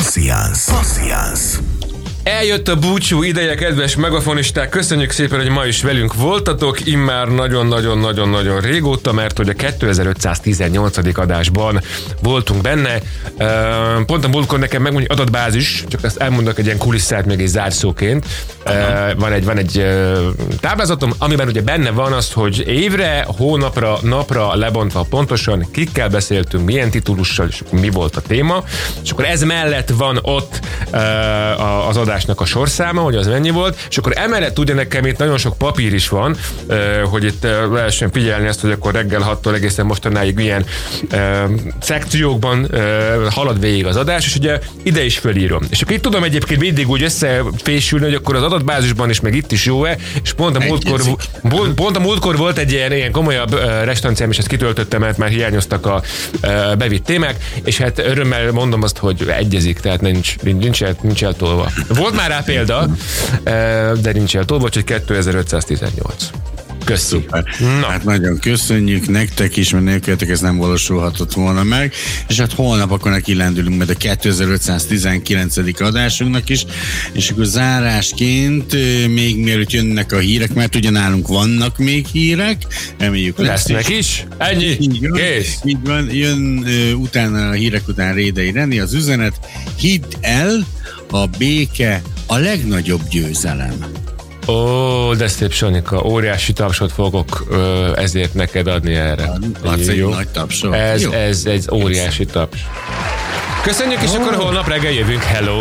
Passziánsz. Eljött a búcsú ideje, kedves megafonisták, köszönjük szépen, hogy ma is velünk voltatok, immár nagyon-nagyon-nagyon-nagyon régóta, mert hogy a 2518. adásban voltunk benne. Pont a múltkor nekem megmondja adatbázis, csak ezt elmondok egy ilyen kulisszát még egy zárszóként. Van egy táblázatom, amiben ugye benne van az, hogy évre, hónapra, napra lebontva pontosan kikkel beszéltünk, milyen titulussal, és mi volt a téma, és akkor ez mellett van ott az adásnak a sorszáma, hogy az mennyi volt, és akkor emellett ugye nekem itt nagyon sok papír is van, hogy itt lehessen figyelni ezt, hogy akkor reggel 6-tól egészen mostanáig milyen szekciókban halad végig az adás, és ugye ide is fölírom. És akkor itt tudom egyébként mindig úgy összefésülni, hogy akkor az adatbázisban is, meg itt is jó-e, és pont a múltkor volt egy ilyen komolyabb restanciám, és ezt kitöltöttem, mert már hiányoztak a bevitt témák, és hát örömmel mondom azt, hogy egyezik, tehát nincs eltolva. Volt már rá példa, de nincs eltolva, úgyhogy 2518. Köszi. Hát nagyon köszönjük nektek is, mert nélkületek ez nem valósulhatott volna meg, és hát holnap akkor neki lendülünk majd a 2519. adásunknak is, és akkor zárásként még mielőtt jönnek a hírek, mert ugye nálunk vannak még hírek, reméljük lesznek is. Ennyi. Kész. Így van, jön utána a hírek után Rédei Reni, az üzenet: hidd el, a béke a legnagyobb győzelem. Ó, de szép, Sanika, óriási tapsot fogok ezért neked adni erre. Adsz egy nagy tapsot. Ez egy óriási taps. Köszönjük, és akkor holnap reggel jövünk. Hello!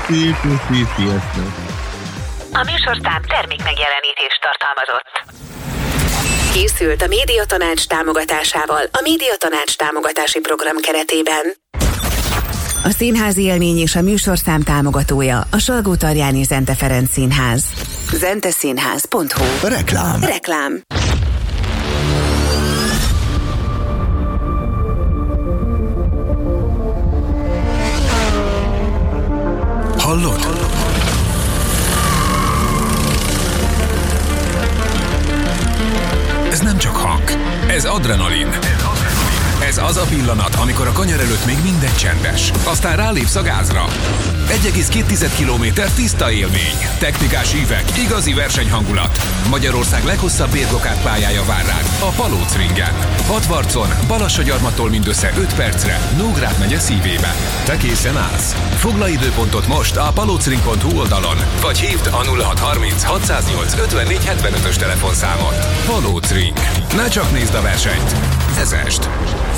A műsorszám termék megjelenítést tartalmazott. Készült a Médiatanács támogatásával a Médiatanács támogatási program keretében. A színházi élmény és a műsorszám támogatója a Salgótarjáni Zente Ferenc Színház. zenteszínház.hu. Reklám. Hallod? Ez nem csak hang, ez adrenalin. Ez az a pillanat, amikor a kanyar előtt még minden csendes. Aztán rálépsz a gázra. 1,2 kilométer tiszta élmény. Technikás ívek, igazi versenyhangulat. Magyarország leghosszabb bérgokárd pályája vár rád, a Palóc-ringen. Hatvarcon, Balassagyarmattól mindössze 5 percre, Nógrád megye szívébe. Te készen állsz? Foglalj időpontot most a palocring.hu oldalon, vagy hívd a 0630 608 54 75-ös telefonszámot. Palóc-ring. Ne csak nézd a versenyt, vezesd!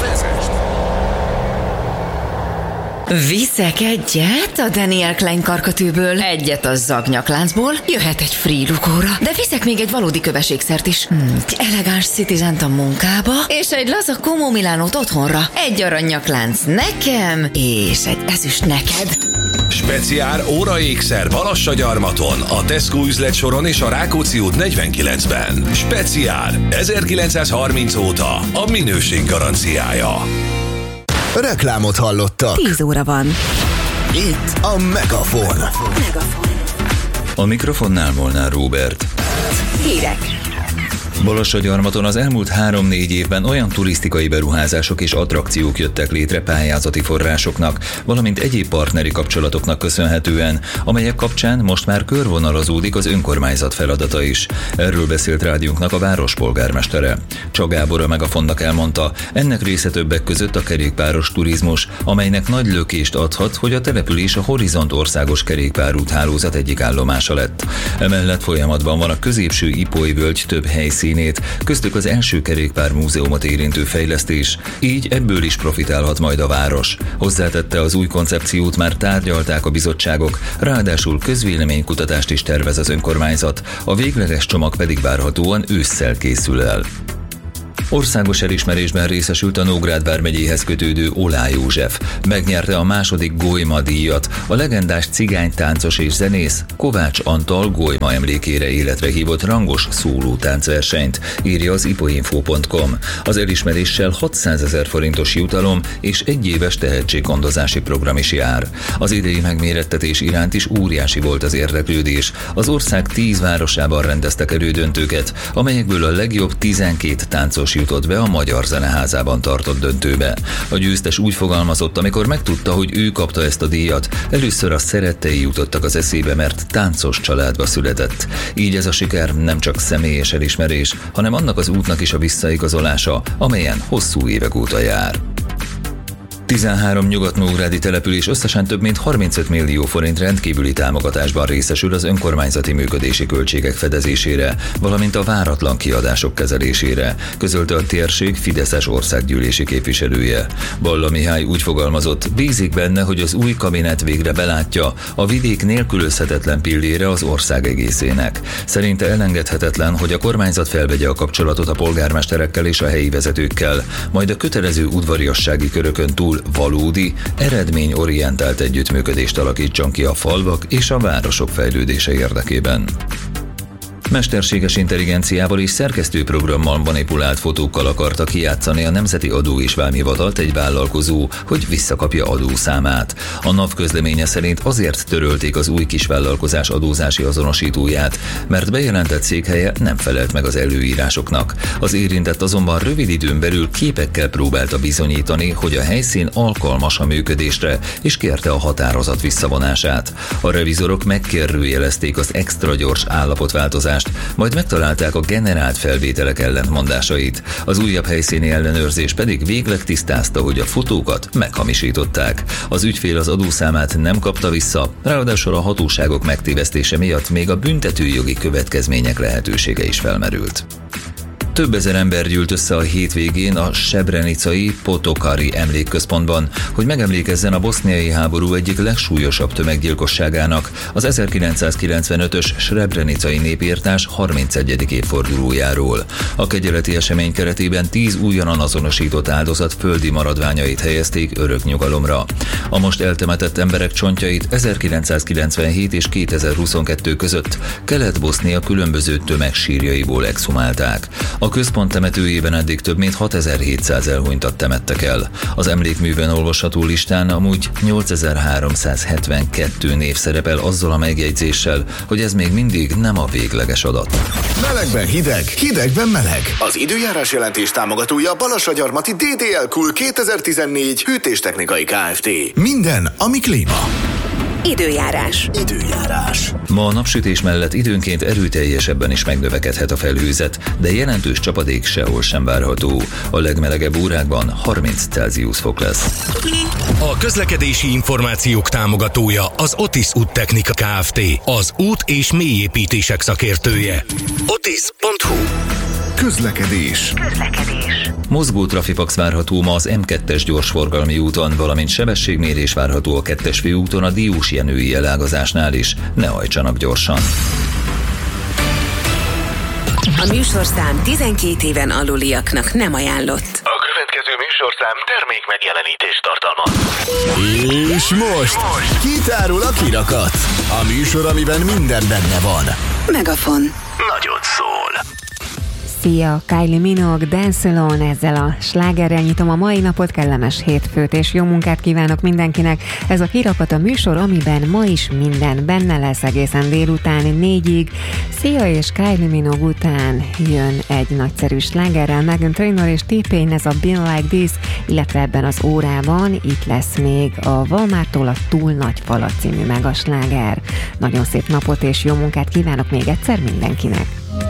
Viszek egyet a Daniel Klein karkötőből, egyet a Zagnyak-láncból, jöhet egy free lukóra, de viszek még egy valódi köveségszert is. Elegáns Citizent a munkába, és egy laza Como Milánót otthonra. Egy aranyaklánc nekem, és egy ezüst neked. Speciál óraékszer Balassagyarmaton, a Tesco üzletsoron és a Rákóczi út 49-ben. Speciál 1930 óta a minőség garanciája. Reklámot hallottak. 10 óra van. Itt a Megafon. A mikrofonnál Molnár Róbert. Hírek. Balassagyarmaton az elmúlt 3-4 évben olyan turisztikai beruházások és attrakciók jöttek létre pályázati forrásoknak, valamint egyéb partneri kapcsolatoknak köszönhetően, amelyek kapcsán most már körvonalazódik az önkormányzat feladata is. Erről beszélt rádiónknak a város polgármestere. Csák Gábor a Megafonnak elmondta, ennek része többek között a kerékpáros turizmus, amelynek nagy lökést adhat, hogy a település a Horizont országos kerékpárúthálózat egyik állomása lett. Emellett folyamatban van a középső Ipoly-völgy több helyszínét, köztük az első kerékpármúzeumot érintő fejlesztés, így ebből is profitálhat majd a város. Hozzátette, az új koncepciót már tárgyalták a bizottságok, ráadásul közvéleménykutatást is tervez az önkormányzat, a végleges csomag pedig várhatóan ősszel készül el. Országos elismerésben részesült a Nógrád vármegyéhez kötődő Olá József. Megnyerte a második Golyma díjat, a legendás cigánytáncos és zenész Kovács Antal Golyma emlékére életre hívott rangos szóló táncversenyt, írja az ipoinfo.com. Az elismeréssel 600 000 forintos jutalom és egyéves tehetséggondozási program is jár. Az idei megmérettetés iránt is óriási volt az érdeklődés. Az ország 10 városában rendeztek elődöntőket, amelyekből a legjobb 12 táncos jutott be a Magyar Zeneházában tartott döntőbe. A győztes úgy fogalmazott, amikor megtudta, hogy ő kapta ezt a díjat, először a szerettei jutottak az eszébe, mert táncos családba született. Így ez a siker nem csak személyes elismerés, hanem annak az útnak is a visszaigazolása, amelyen hosszú évek óta jár. 13 nyugat-nógrádi település összesen több mint 35 millió forint rendkívüli támogatásban részesül az önkormányzati működési költségek fedezésére, valamint a váratlan kiadások kezelésére, közölte a térség fideszes országgyűlési képviselője. Balla Mihály úgy fogalmazott, bízik benne, hogy az új kabinet végre belátja, a vidék nélkülözhetetlen pillére az ország egészének. Szerinte elengedhetetlen, hogy a kormányzat felvegye a kapcsolatot a polgármesterekkel és a helyi vezetőkkel, majd a kötelező udvariassági körökön túl valódi, eredményorientált együttműködést alakítson ki a falvak és a városok fejlődése érdekében. Mesterséges intelligenciával és szerkesztőprogrammal manipulált fotókkal akarta kijátszani a Nemzeti Adó és Vámhivatalt egy vállalkozó, hogy visszakapja adószámát. A NAV közleménye szerint azért törölték az új kisvállalkozás adózási azonosítóját, mert bejelentett székhelye nem felelt meg az előírásoknak. Az érintett azonban rövid időn belül képekkel próbálta bizonyítani, hogy a helyszín alkalmas a működésre, és kérte a határozat visszavonását. A revizorok megkérdőjelezték az extra gyors állapotváltozást, majd megtalálták a generált felvételek ellentmondásait. Az újabb helyszíni ellenőrzés pedig végleg tisztázta, hogy a fotókat meghamisították. Az ügyfél az adószámát nem kapta vissza, ráadásul a hatóságok megtévesztése miatt még a büntetőjogi következmények lehetősége is felmerült. Több ezer ember gyűlt össze a hétvégén a Srebrenicai Potokari emlékközpontban, hogy megemlékezzen a boszniai háború egyik legsúlyosabb tömeggyilkosságának, az 1995-ös Srebrenicai népirtás 31. évfordulójáról. A kegyeleti esemény keretében 10 újonnan azonosított áldozat földi maradványait helyezték örök nyugalomra. A most eltemetett emberek csontjait 1997 és 2022 között Kelet-Bosznia különböző tömegsírjaiból exhumálták. A központ temetőjében eddig több mint 6700 elhunytat temettek el. Az emlékműben olvasható listán amúgy 8372 név szerepel azzal a megjegyzéssel, hogy ez még mindig nem a végleges adat. Melegben hideg, hidegben meleg. Az időjárás jelentés támogatója Balassagyarmati DDL Cool 2014 hűtéstechnikai Kft. Minden, ami klíma. Időjárás. Ma a napsütés mellett időnként erőteljesebben is megnövekedhet a felhőzet, de jelentős csapadék sehol sem várható. A legmelegebb órákban 30 Celsius fok lesz. A közlekedési információk támogatója az Otis Úttechnika Kft. Az út- és mélyépítések szakértője. Otis.hu. Közlekedés. Mozgó trafipax várható ma az M2-es gyorsforgalmi úton, valamint sebességmérés várható a 2-es főúton a Diósjenői elágazásnál is. Ne hajtsanak gyorsan. A műsorszám 12 éven aluliaknak nem ajánlott. A következő műsorszám termék megjelenítést tartalmaz. És most kitárul a kirakat. A műsor, amiben minden benne van. Megafon. Nagyot szól. Szia, Kylie Minogue, Dance Alone, ezzel a slágerrel nyitom a mai napot, kellemes hétfőt és jó munkát kívánok mindenkinek. Ez a Kirakat a műsor, amiben ma is minden benne lesz egészen délután 4-ig. Szia és Kylie Minogue után jön egy nagyszerű slágerrel Meghan Trainor és T-Pain, ez a Been Like This, illetve ebben az órában itt lesz még a Valmártól a Túl Nagy Falat című megasláger. Nagyon szép napot és jó munkát kívánok még egyszer mindenkinek.